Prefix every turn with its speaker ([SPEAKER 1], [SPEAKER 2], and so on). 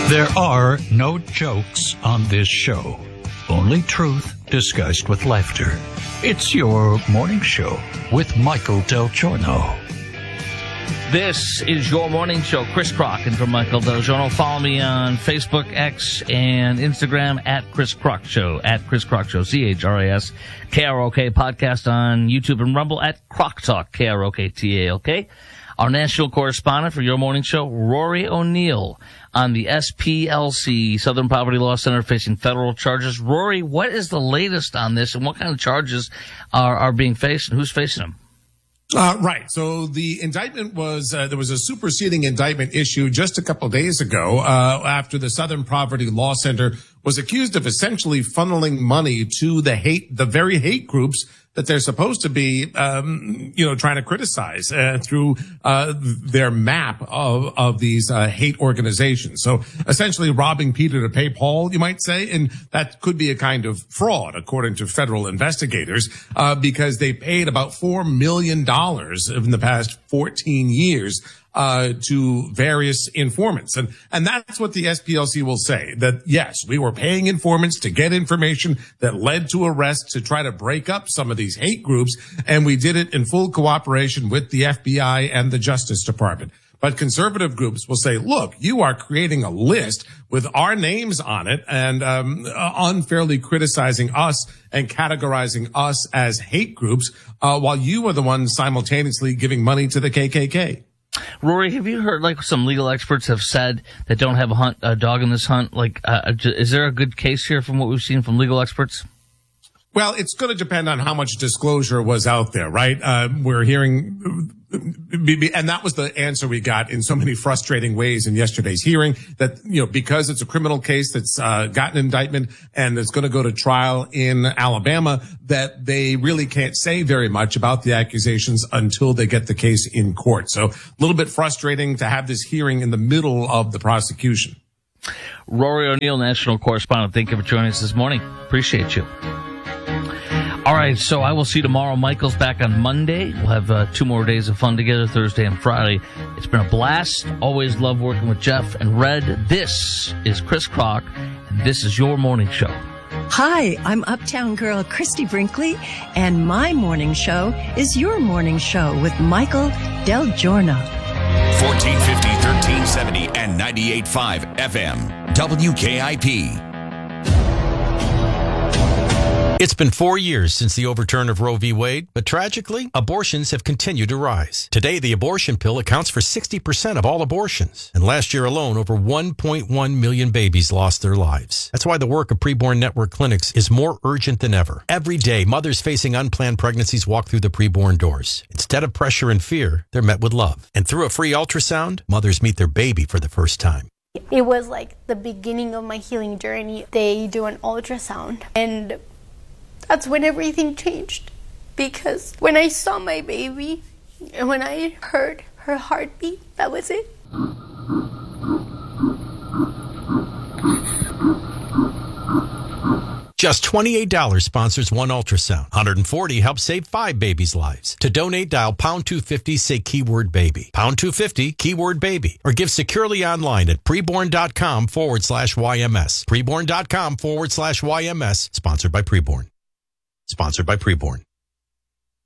[SPEAKER 1] There are no jokes on this show, only truth disguised with laughter. It's your morning show with Michael Del Giorno.
[SPEAKER 2] This is your morning show, Chris Crock, and from Michael Del Giorno. Follow me on Facebook, X, and Instagram at Chris Crock Show, CHRAS, KROK podcast on YouTube and Rumble at Crock Talk, KROKTALK. Our national correspondent for your morning show, Rory O'Neill, on the SPLC, Southern Poverty Law Center, facing federal charges. Rory, what is the latest on this, and what kind of charges are being faced, and who's facing them?
[SPEAKER 3] Right. So the indictment was, there was a superseding indictment issued just a couple of days ago, after the Southern Poverty Law Center was accused of essentially funneling money to the very hate groups that they're supposed to be, trying to criticize, through, their map of these, hate organizations. So essentially robbing Peter to pay Paul, you might say. And that could be a kind of fraud, according to federal investigators, because they paid about $4 million in the past 14 years to various informants. And that's what the SPLC will say, that yes, we were paying informants to get information that led to arrests to try to break up some of these hate groups. And we did it in full cooperation with the FBI and the Justice Department. But conservative groups will say, look, you are creating a list with our names on it and unfairly criticizing us and categorizing us as hate groups, while you are the ones simultaneously giving money to the KKK.
[SPEAKER 2] Rory, have you heard, like, some legal experts have said that don't have a dog in this hunt? Like, is there a good case here from what we've seen from legal experts?
[SPEAKER 3] Well, it's going to depend on how much disclosure was out there, right? We're hearing, and that was the answer we got in so many frustrating ways in yesterday's hearing, that, because it's a criminal case that's got an indictment and it's going to go to trial in Alabama, that they really can't say very much about the accusations until they get the case in court. So a little bit frustrating to have this hearing in the middle of the prosecution.
[SPEAKER 2] Rory O'Neill, national correspondent, thank you for joining us this morning. Appreciate you. All right, so I will see you tomorrow. Michael's back on Monday. We'll have 2 more days of fun together, Thursday and Friday. It's been a blast. Always love working with Jeff and Red. This is Chris Crock, and this is your morning show.
[SPEAKER 4] Hi, I'm Uptown Girl Christy Brinkley, and my morning show is your morning show with Michael Del Giorno.
[SPEAKER 5] 1450, 1370, and 98.5 FM, WKIP.
[SPEAKER 6] It's been 4 years since the overturn of Roe v. Wade, but tragically, abortions have continued to rise. Today, the abortion pill accounts for 60% of all abortions. And last year alone, over 1.1 million babies lost their lives. That's why the work of Preborn Network clinics is more urgent than ever. Every day, mothers facing unplanned pregnancies walk through the preborn doors. Instead of pressure and fear, they're met with love. And through a free ultrasound, mothers meet their baby for the first time.
[SPEAKER 7] It was like the beginning of my healing journey. They do an ultrasound, and that's when everything changed, because when I saw my baby and when I heard her heartbeat, that was it.
[SPEAKER 6] Just $28 sponsors one ultrasound. $140 helps save 5 babies' lives. To donate, dial pound 250, say keyword baby. Pound 250, keyword baby. Or give securely online at preborn.com/YMS. Preborn.com/YMS. Sponsored by Preborn. Sponsored by Preborn.